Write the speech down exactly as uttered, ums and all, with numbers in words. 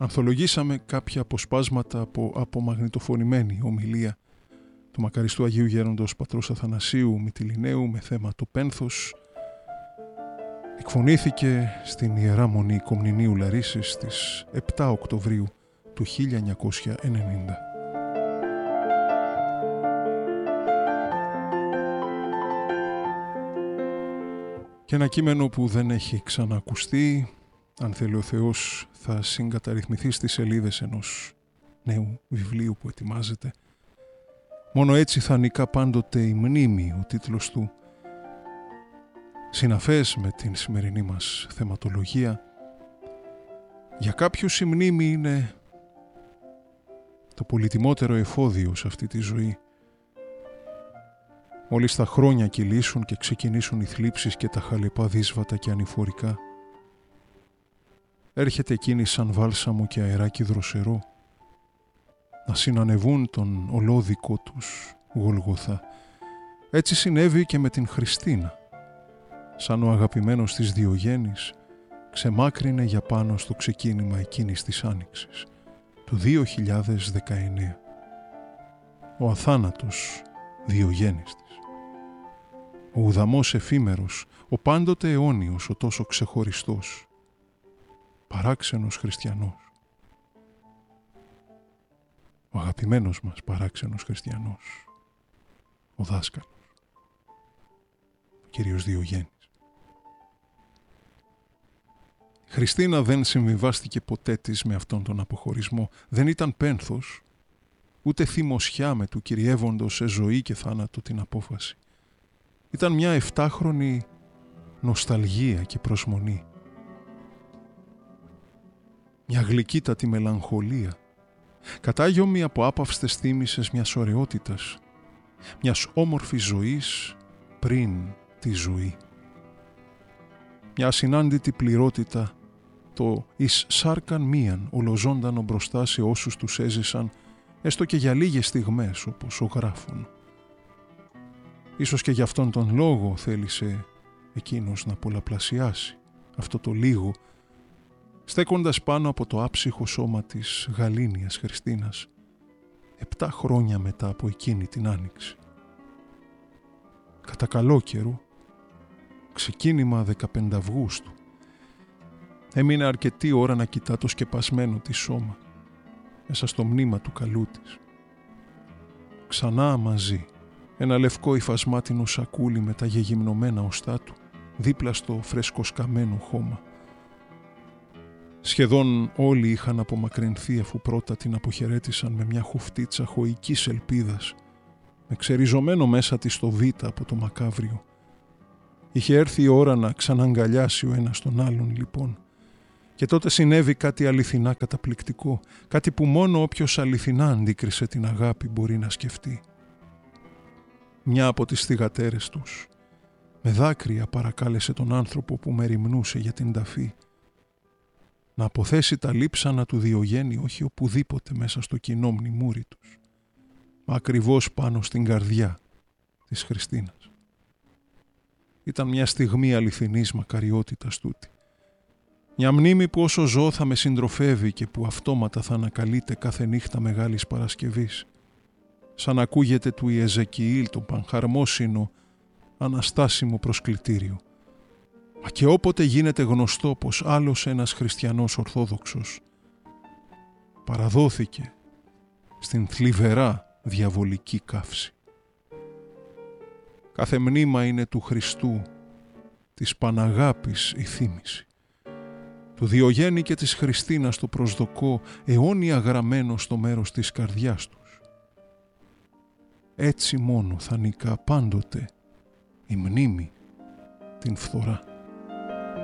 ανθολογήσαμε κάποια αποσπάσματα από απομαγνητοφωνημένη ομιλία του μακαριστού Αγίου Γέροντος πατρός Αθανασίου Μυτιληναίου με θέμα το πένθος. Εκφωνήθηκε στην Ιερά Μονή Κομνηνίου Λαρίσσης στις επτά Οκτωβρίου του χίλια εννιακόσια ενενήντα. Και ένα κείμενο που δεν έχει ξανακουστεί, αν θέλει ο Θεός, θα συγκαταρρυθμιθεί στις σελίδες ενός νέου βιβλίου που ετοιμάζεται. Μόνο έτσι θα νικά πάντοτε η μνήμη, ο τίτλος του, συναφές με την σημερινή μας θεματολογία. Για κάποιους η μνήμη είναι το πολυτιμότερο εφόδιο σε αυτή τη ζωή. Μόλις τα χρόνια κυλήσουν και ξεκινήσουν οι θλίψεις και τα χαλεπά δύσβατα και ανηφορικά, έρχεται εκείνη σαν βάλσαμο και αεράκι δροσερό να συνανεβούν τον ολόδικο τους Γολγοθά. Έτσι συνέβη και με την Χριστίνα. Σαν ο αγαπημένος της Διογέννης ξεμάκρυνε για πάνω στο ξεκίνημα εκείνης της Άνοιξης του δύο χιλιάδες δεκαεννέα. Ο αθάνατος Διογέννης της. Ο ουδαμός εφήμερος, ο πάντοτε αιώνιος, ο τόσο ξεχωριστός, παράξενος χριστιανός. Ο αγαπημένος μας παράξενος χριστιανός, ο δάσκαλος, ο Κύριος Διογέννης. Η Χριστίνα δεν συμβιβάστηκε ποτέ της με αυτόν τον αποχωρισμό. Δεν ήταν πένθος, ούτε θυμοσιά με του κυριεύοντος σε ζωή και θάνατο την απόφαση. Ήταν μια εφτάχρονη νοσταλγία και προσμονή. Μια γλυκύτατη μελαγχολία, κατάγιομη από άπαυστες θύμησες μιας ωραιότητας, μιας όμορφης ζωής πριν τη ζωή. Μια ασυνάντητη πληρότητα, το εις σάρκαν μίαν ολοζώντανο μπροστά σε όσους τους έζησαν, έστω και για λίγες στιγμές όπως ο γράφων. Ίσως και γι' αυτόν τον λόγο θέλησε εκείνος να πολλαπλασιάσει αυτό το λίγο, στέκοντας πάνω από το άψυχο σώμα της γαλήνιας Χριστίνας, επτά χρόνια μετά από εκείνη την Άνοιξη. Κατά καλό καιρό, ξεκίνημα δεκαπέντε Αυγούστου, έμεινε αρκετή ώρα να κοιτά το σκεπασμένο της σώμα, μέσα στο μνήμα του καλού της. Ξανά μαζί, ένα λευκό υφασμάτινο σακούλι με τα γεγυμνωμένα οστά του, δίπλα στο φρεσκοσκαμένο χώμα. Σχεδόν όλοι είχαν απομακρυνθεί αφού πρώτα την αποχαιρέτησαν με μια χουφτίτσα χωικής ελπίδας, με ξεριζωμένο μέσα της το β' από το μακάβριο. Είχε έρθει η ώρα να ξαναγκαλιάσει ο ένας τον άλλον λοιπόν, και τότε συνέβη κάτι αληθινά καταπληκτικό, κάτι που μόνο όποιος αληθινά αντίκρισε την αγάπη μπορεί να σκεφτεί. Μια από τις θυγατέρες τους, με δάκρυα παρακάλεσε τον άνθρωπο που μεριμνούσε για την ταφή να αποθέσει τα λείψανα του Διογέννη όχι οπουδήποτε μέσα στο κοινό μνημούρι τους, μα ακριβώς πάνω στην καρδιά της Χριστίνας. Ήταν μια στιγμή αληθινής μακαριότητας τούτη. Μια μνήμη που όσο ζω θα με συντροφεύει και που αυτόματα θα ανακαλείται κάθε νύχτα Μεγάλης Παρασκευής, σαν ακούγεται του Ιεζεκιήλ το πανχαρμόσυνο αναστάσιμο προσκλητήριο. Μα και όποτε γίνεται γνωστό πως άλλος ένας χριστιανός Ορθόδοξος παραδόθηκε στην θλιβερά διαβολική καύση. Κάθε μνήμα είναι του Χριστού, της Παναγάπης η θύμηση, του Διογέννη και της Χριστίνας το προσδοκώ αιώνια γραμμένο στο μέρος της καρδιάς τους. Έτσι μόνο θα νικά πάντοτε η μνήμη την φθορά.